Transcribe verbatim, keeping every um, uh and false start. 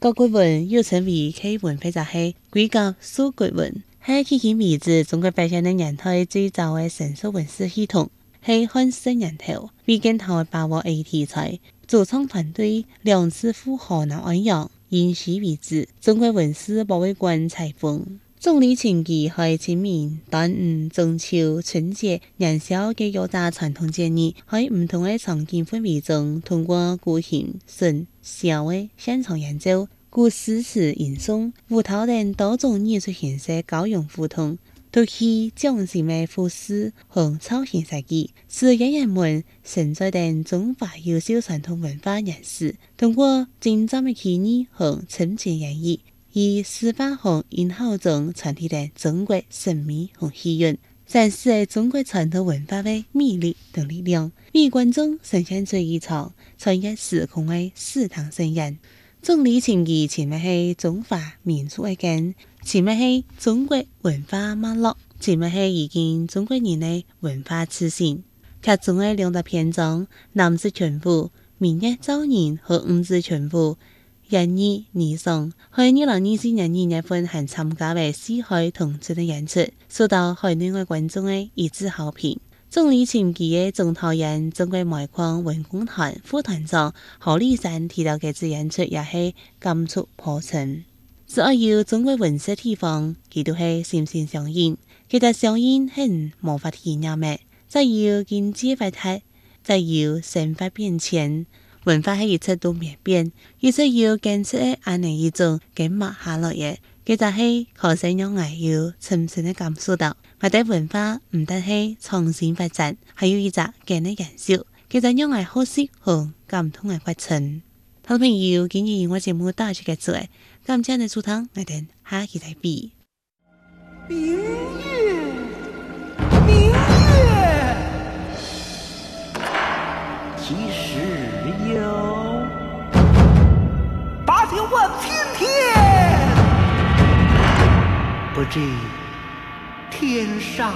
甲骨文又称为溪文或者是龟甲苏骨文，是迄起为止中国百姓的年代最早的成熟文字系统，是汉式年头为建头的把握 A 题材，主创团队梁师傅河南安阳，因时为止中国文史博物馆采风。总理请记是清明、端午、中秋、春节、元宵嘅六大传统节日，喺唔同嘅场景氛围中，通过古琴、笙、箫嘅现场演奏、古诗词吟诵、舞蹈等多种艺术形式交融互动，凸起匠心嘅富士和超现设计，使演员们承载等中华优秀传统文化认识，通过精湛嘅技艺和沉浸演绎。以司法和音效中传递了中国神秘和气韵，展示了中国传统文化的魅力和力量，为观众呈现出一场穿越时空的史堂盛宴。总理请记前面是中华民族的根，前面是中国文化脉络，前面是已经中国人的文化自信。剧中的两大篇章，南至全部、明日造人和五至全部。人二二上，喺二零二四年二月份還參加嘅四海同志的演出，受到海內外觀眾嘅一致好評。總理請記嘅總導演中國煤礦文工團副團長何立山提到嘅次演出也係感觸頗深。只要有中國文史地方，佢都係心心相印，其實相印係無法體驗嘅，再有經濟發達，再有生活變遷。文化係一直都未變，一直要堅持嘅安尼一種緊密下來嘅，其實係可使讓我要深深嘅感受到，我哋文化唔單係創新發展，還有一隻緊嘅延續，其實讓我好識和感動嘅過程。好朋友，今日我節目到此結束，感謝你收聽，我哋下期再比。 明月，明月，其實有八九萬青天，不知天上